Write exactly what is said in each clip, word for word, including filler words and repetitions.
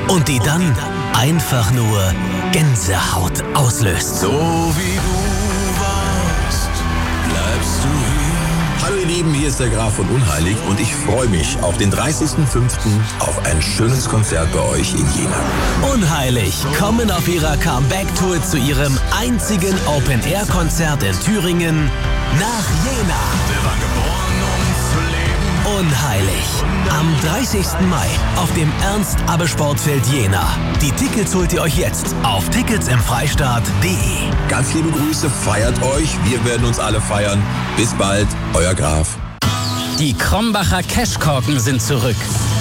und die dann einfach nur Gänsehaut auslöst. So wie du warst, bleibst du hier. Hallo ihr Lieben, hier ist der Graf von Unheilig und ich freue mich auf den dreißigsten fünften auf ein schönes Konzert bei euch in Jena. Unheilig kommen auf ihrer Comeback-Tour zu ihrem einzigen Open-Air-Konzert in Thüringen nach Jena. Wir waren geboren, um zu leben. Unheilig. Am dreißigsten Mai auf dem Ernst-Abbe-Sportfeld Jena. Die Tickets holt ihr euch jetzt auf tickets im freistaat punkt de. Ganz liebe Grüße, feiert euch, wir werden uns alle feiern. Bis bald, euer Graf. Die Krombacher Cashkorken sind zurück.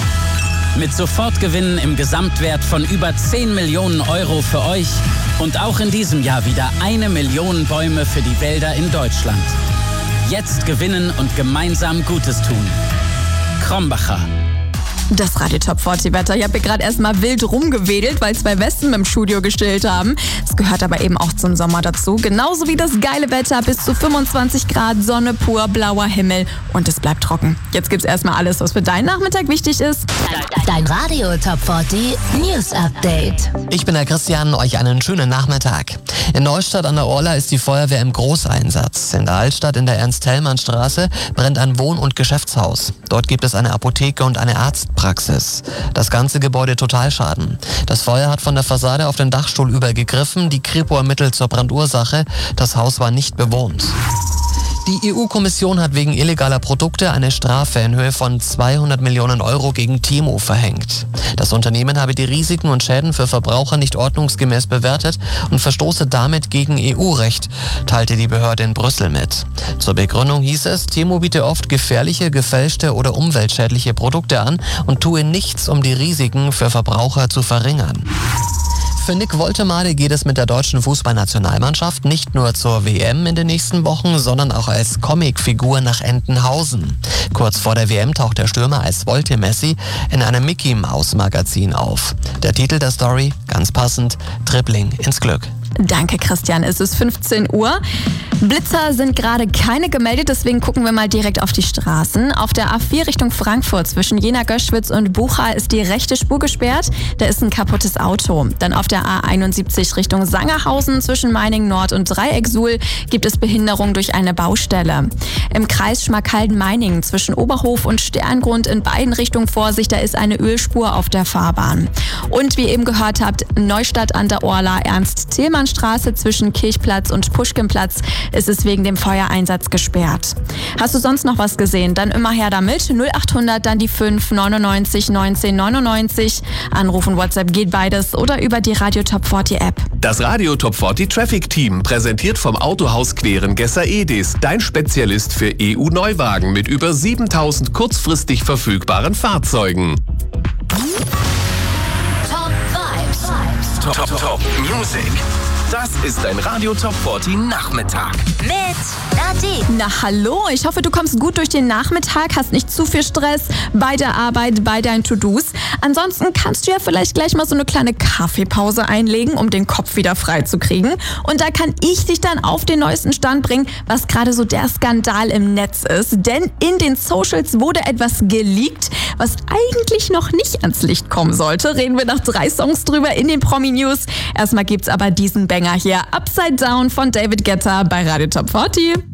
Mit Sofortgewinnen im Gesamtwert von über zehn Millionen Euro für euch und auch in diesem Jahr wieder eine Million Bäume für die Wälder in Deutschland. Jetzt gewinnen und gemeinsam Gutes tun. Krombacher. Das Radio Top vierzig Wetter. Ich habe hier gerade erstmal wild rumgewedelt, weil zwei Wespen im Studio gestillt haben. Es gehört aber eben auch zum Sommer dazu. Genauso wie das geile Wetter, bis zu fünfundzwanzig Grad, Sonne pur, blauer Himmel und es bleibt trocken. Jetzt gibt's erstmal alles, was für deinen Nachmittag wichtig ist. Dein Radio Top vierzig News Update. Ich bin der Christian, euch einen schönen Nachmittag. In Neustadt an der Orla ist die Feuerwehr im Großeinsatz. In der Altstadt in der Ernst-Thälmann-Straße brennt ein Wohn- und Geschäftshaus. Dort gibt es eine Apotheke und eine Arztpraxis. Das ganze Gebäude Totalschaden. Das Feuer hat von der Fassade auf den Dachstuhl übergegriffen. Die Kripo ermittelt zur Brandursache. Das Haus war nicht bewohnt. Die E U-Kommission hat wegen illegaler Produkte eine Strafe in Höhe von zweihundert Millionen Euro gegen Temu verhängt. Das Unternehmen habe die Risiken und Schäden für Verbraucher nicht ordnungsgemäß bewertet und verstoße damit gegen E U-Recht, teilte die Behörde in Brüssel mit. Zur Begründung hieß es, Temu biete oft gefährliche, gefälschte oder umweltschädliche Produkte an und tue nichts, um die Risiken für Verbraucher zu verringern. Für Nick Woltemade geht es mit der deutschen Fußballnationalmannschaft nicht nur zur W M in den nächsten Wochen, sondern auch als Comicfigur nach Entenhausen. Kurz vor der W M taucht der Stürmer als Wolte Messi in einem Mickey-Maus-Magazin auf. Der Titel der Story, ganz passend, Dribbling ins Glück. Danke, Christian. Es ist fünfzehn Uhr. Blitzer sind gerade keine gemeldet, deswegen gucken wir mal direkt auf die Straßen. Auf der A vier Richtung Frankfurt zwischen Jena-Göschwitz und Bucha ist die rechte Spur gesperrt. Da ist ein kaputtes Auto. Dann auf der A einundsiebzig Richtung Sangerhausen zwischen Meiningen Nord und Dreiecksuhl gibt es Behinderung durch eine Baustelle. Im Kreis Schmalkalden-Meiningen zwischen Oberhof und Sterngrund in beiden Richtungen Vorsicht, da ist eine Ölspur auf der Fahrbahn. Und wie ihr eben gehört habt, Neustadt an der Orla, Ernst-Thälmann-Straße zwischen Kirchplatz und Puschkinplatz ist es wegen dem Feuereinsatz gesperrt. Hast du sonst noch was gesehen? Dann immer her damit. null achthundert, dann die fünf neunundneunzig neunzehn neunundneunzig. Anrufen, WhatsApp geht beides oder über die Radio Top vierzig App. Das Radio Top vierzig Traffic Team, präsentiert vom Autohaus Querengesser Edis, dein Spezialist für E U-Neuwagen mit über siebentausend kurzfristig verfügbaren Fahrzeugen. Top Vibes. Top, top, top Music. Das ist ein Radio Top vierzig Nachmittag. Mit Nadi. Na hallo, ich hoffe, du kommst gut durch den Nachmittag, hast nicht zu viel Stress bei der Arbeit, bei deinen To-Dos. Ansonsten kannst du ja vielleicht gleich mal so eine kleine Kaffeepause einlegen, um den Kopf wieder frei zu kriegen. Und da kann ich dich dann auf den neuesten Stand bringen, was gerade so der Skandal im Netz ist. Denn in den Socials wurde etwas geleakt, was eigentlich noch nicht ans Licht kommen sollte. Reden wir nach drei Songs drüber in den Promi-News. Erstmal gibt's aber diesen Banger hier, Upside Down von David Guetta bei Radio Top vierzig.